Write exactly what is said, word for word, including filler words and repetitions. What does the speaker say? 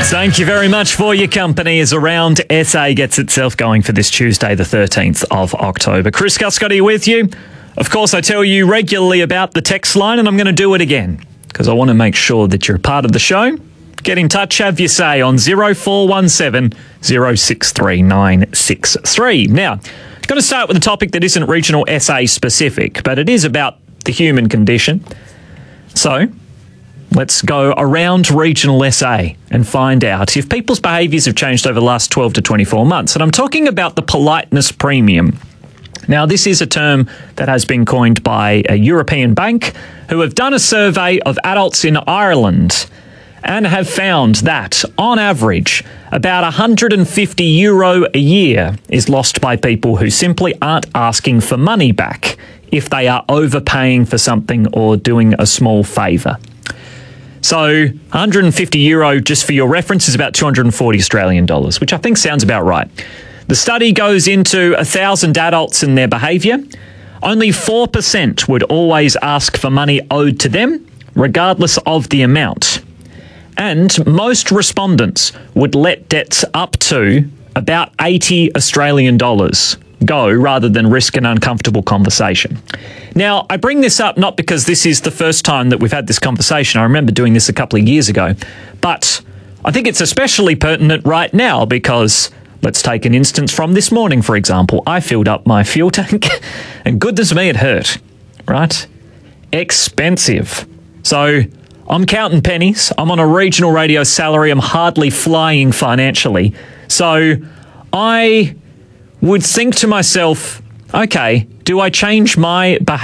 Thank you very much for your company as Around S A gets itself going for this Tuesday, the thirteenth of October. Chris Cuscotty with you. Of course, I tell you regularly about the text line, and I'm going to do it again because I want to make sure that you're a part of the show. Get in touch, have your say on zero four one seven, zero six three nine six three. Now, I'm going to start with a topic that isn't regional S A specific, but it is about the human condition. So, let's go around regional S A and find out if people's behaviours have changed over the last twelve to twenty-four months. And I'm talking about the politeness premium. Now, this is a term that has been coined by a European bank who have done a survey of adults in Ireland and have found that, on average, about one hundred fifty euro a year is lost by people who simply aren't asking for money back if they are overpaying for something or doing a small favour. So one hundred fifty euro, just for your reference, is about two hundred forty Australian dollars, which I think sounds about right. The study goes into one thousand adults and their behaviour. Only four percent would always ask for money owed to them, regardless of the amount. And most respondents would let debts up to about eighty Australian dollars go rather than risk an uncomfortable conversation. Now, I bring this up not because this is the first time that we've had this conversation. I remember doing this a couple of years ago. But I think it's especially pertinent right now because let's take an instance from this morning, for example. I filled up my fuel tank and goodness me, it hurt, right? Expensive. So I'm counting pennies. I'm on a regional radio salary. I'm hardly flying financially. So I would think to myself, okay, do I change my behaviour?